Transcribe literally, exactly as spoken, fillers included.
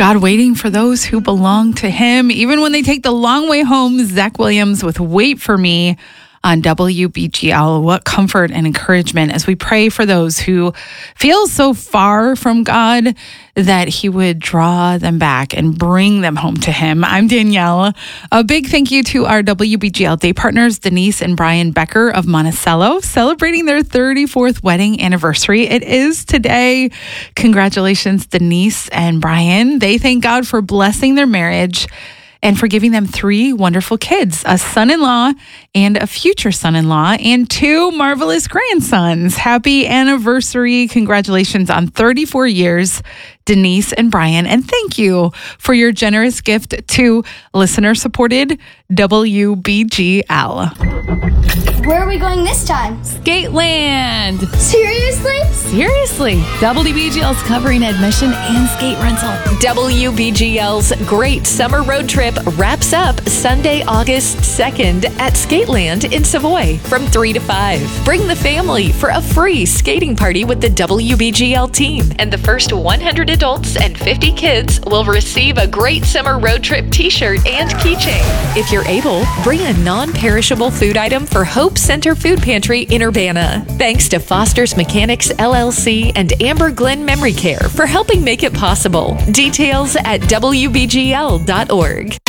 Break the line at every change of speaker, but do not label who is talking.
God waiting for those who belong to him, even when they take the long way home. Zach Williams with Wait for Me on W B G L. What comfort and encouragement as we pray for those who feel so far from God that he would draw them back and bring them home to him. I'm Danielle. A big thank you to our W B G L day partners, Denise and Brian Becker of Monticello, celebrating their thirty-fourth wedding anniversary. It is today. Congratulations, Denise and Brian. They thank God for blessing their marriage and for giving them three wonderful kids, a son-in-law and a future son-in-law, and two marvelous grandsons. Happy anniversary. Congratulations on thirty-four years, Denise and Brian. And thank you for your generous gift to listener-supported W B G L.
Where are we going this time?
Skateland.
Seriously?
Seriously. W B G L's covering admission and skate rental.
W B G L's great summer road trip wraps up Sunday, August second at Skateland in Savoy from three to five. Bring the family for a free skating party with the W B G L team. And the first one hundred adults and fifty kids will receive a great summer road trip t-shirt and keychain. If you're able, bring a non-perishable food item for Hope Center Food Pantry in Urbana. Thanks to Foster's Mechanics L L C and Amber Glen Memory Care for helping make it possible. Details at W B G L dot org.